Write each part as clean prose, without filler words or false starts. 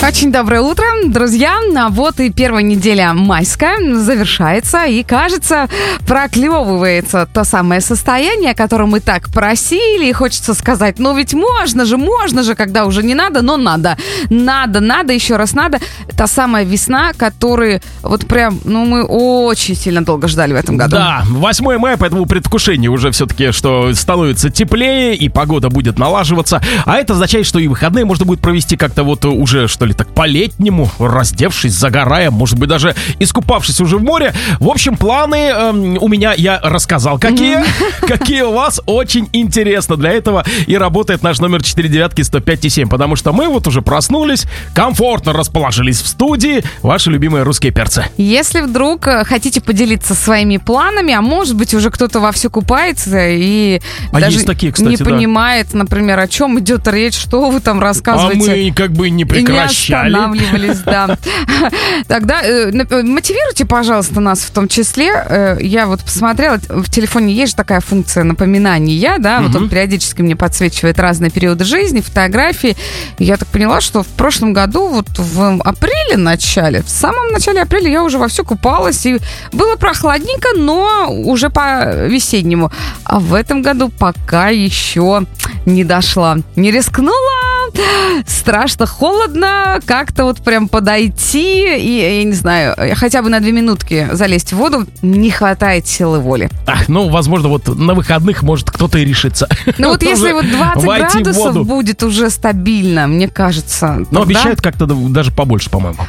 Очень доброе утро, друзья. Вот и первая неделя майская завершается, и, кажется, проклевывается то самое состояние, о котором мы так просили, и хочется сказать, ну ведь можно же, когда уже не надо, но надо, еще раз надо. Та самая весна, которую вот прям, мы очень сильно долго ждали в этом году. Да, 8 мая, поэтому предвкушение уже все-таки, что становится теплее, и погода будет налаживаться, а это означает, что и выходные можно будет провести как-то вот уже, что ли, так по-летнему, раздевшись, загорая, может быть, даже искупавшись уже в море. В общем, планы у меня, я рассказал, какие у вас, очень интересно. Для этого и работает наш номер 495-105-7, потому что мы вот уже проснулись, комфортно расположились в студии, ваши любимые русские перцы. Если вдруг хотите поделиться своими планами, а может быть, уже кто-то вовсю купается и даже есть такие, кстати, не понимает, например, о чем идет речь, что вы там рассказываете. А мы как бы не прекращали. И не останавливались, да. Тогда мотивируйте, пожалуйста, нас в том числе. Я вот посмотрела, в телефоне есть же такая функция напоминания, да, вот он периодически мне подсвечивает разные периоды жизни, фотографии. И я так поняла, что в прошлом году, вот в в самом начале апреля я уже вовсю купалась, и было прохладненько, но уже по-весеннему. А в этом году пока еще не дошла. Не рискнула. Страшно, холодно, как-то вот прям подойти и, я не знаю, хотя бы на 2 минутки залезть в воду, не хватает силы воли. Возможно, вот на выходных может кто-то и решится. Вот если вот 20 градусов будет уже стабильно, мне кажется. Но обещают как-то даже побольше, по-моему.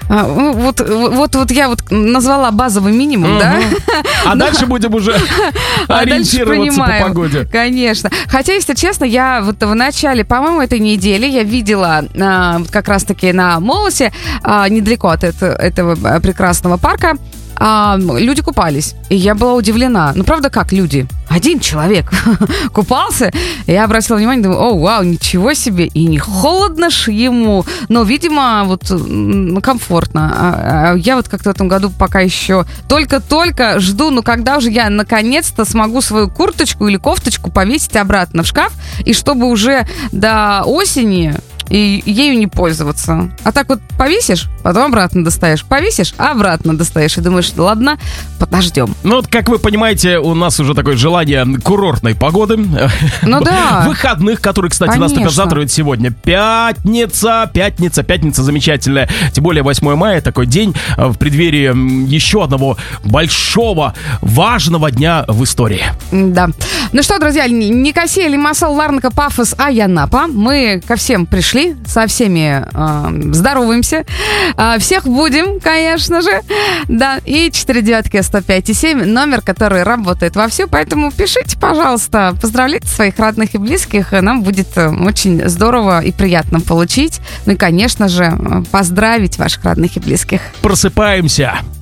Вот я вот назвала базовый минимум, да? А дальше будем уже ориентироваться по погоде. Конечно. Хотя, если честно, я вот в начале, по-моему, этой недели я видела как раз-таки на Молосе, недалеко от этого прекрасного парка, люди купались. И я была удивлена. Правда, как люди? Один человек купался. Я обратила внимание, думаю, вау, ничего себе. И не холодно ж ему. Но, видимо, вот комфортно. Я вот как-то в этом году пока еще только жду, когда уже я наконец-то смогу свою курточку или кофточку повесить обратно в шкаф, и чтобы уже до осени и ею не пользоваться. А так вот повесишь, потом обратно достаешь. Повесишь, обратно достаешь. И думаешь, ладно, подождем. Как вы понимаете, у нас уже такое желание курортной погоды. Да. Выходных, которые, кстати, нас только завтра сегодня. Пятница замечательная. Тем более 8 мая, такой день в преддверии еще одного большого, важного дня в истории. Да. Ну что, друзья, Никосия, Лимассол, Ларнака, Пафос, Аянапа. Мы ко всем пришли, со всеми здороваемся. Всех будем, конечно же. Да, и 495-105-7, номер, который работает вовсю. Поэтому пишите, пожалуйста, поздравляйте своих родных и близких. Нам будет очень здорово и приятно получить. Ну и, конечно же, поздравить ваших родных и близких. Просыпаемся.